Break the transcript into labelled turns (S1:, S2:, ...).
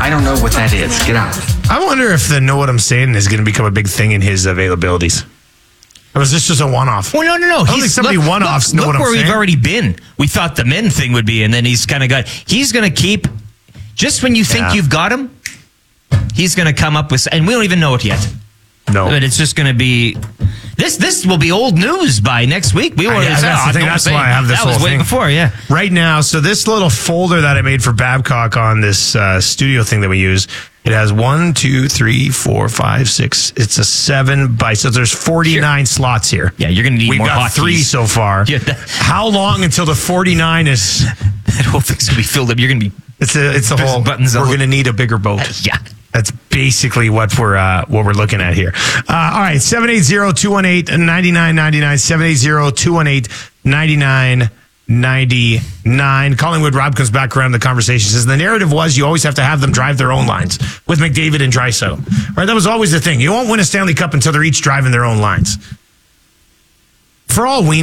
S1: I don't know what that is. Get out.
S2: I wonder if the Know What I'm Saying is going to become a big thing in his availabilities. Or was this just a one-off?
S3: Well, no.
S2: I don't think somebody one-offs know what I'm
S3: where
S2: saying.
S3: we've already been. We thought the men thing would be, and then he's kind of got. He's going to keep. Just when you think you've got him, he's going to come up with, and we don't even know it yet.
S2: No,
S3: but it's just going to be. This will be old news by next week. We won't.
S2: That's the thing. That's why I have this whole thing.
S3: That was way before, yeah.
S2: Right now, so this little folder that I made for Babcock on this studio thing that we use, it has 1, 2, 3, 4, 5, 6. It's a 7 by, so there's 49 slots here.
S3: Yeah, you're going to need
S2: We've
S3: more
S2: got
S3: hotkeys.
S2: 3 so far.
S3: Yeah,
S2: How long until the 49 is?
S3: That whole thing's going to be filled up. You're going to be.
S2: It's a whole.
S3: Buttons
S2: we're going to need a bigger boat.
S3: Yeah.
S2: That's basically what we're looking at here. All right, 780-218-9999, 780-218-9999. Collingwood Rob comes back around the conversation, says the narrative was you always have to have them drive their own lines with McDavid and Draisaitl. Right? That was always the thing. You won't win a Stanley Cup until they're each driving their own lines. For all we